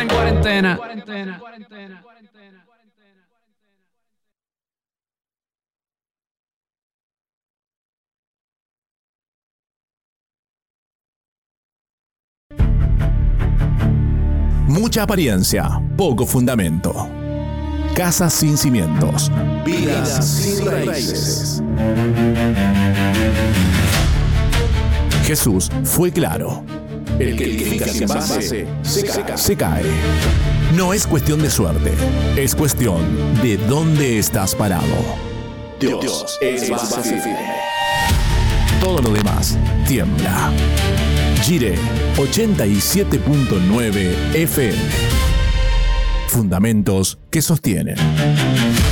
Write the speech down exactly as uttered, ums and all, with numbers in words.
en cuarentena. Mucha apariencia, poco fundamento. Casas sin cimientos, vidas sin raíces. Jesús fue claro. El que edifica sin base se cae. se cae. No es cuestión de suerte, es cuestión de dónde estás parado. Dios es base firme. Todo lo demás tiembla. Gire ochenta y siete punto nueve F M. Fundamentos que sostienen.